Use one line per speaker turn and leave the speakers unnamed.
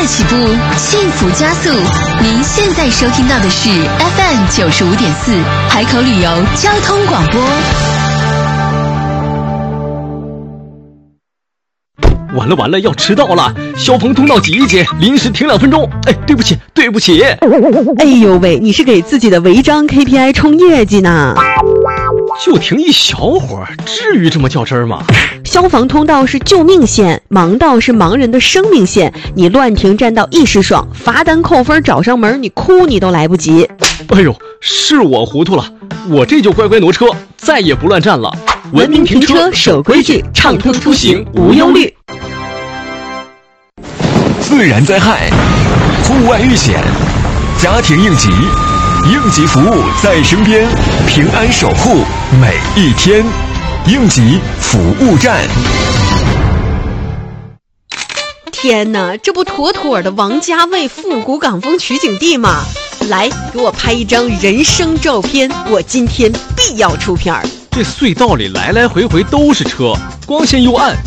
起步，幸福加速。您现在收听到的是 FM 95.4海口旅游交通广播。
完了，要迟到了！消防通道挤一挤，临时停2分钟。哎，对不起。
哎呦喂，你是给自己的违章 KPI 冲业绩呢？
就停一小会儿，至于这么较真儿吗？
消防通道是救命线，盲道是盲人的生命线。你乱停占道一时爽，罚单扣分找上门，你哭你都来不及。
哎呦，是我糊涂了，我这就乖乖挪车，再也不乱站了。
文明停车，守规矩，畅通出行无忧虑。
自然灾害、户外遇险、家庭应急，应急服务在身边，平安守护每一天。应急服务站。
天哪，这不妥妥的王家卫复古港风取景地吗？来，给我拍一张人生照片，我今天必要出片儿。
这隧道里来来回回都是车，光线又暗，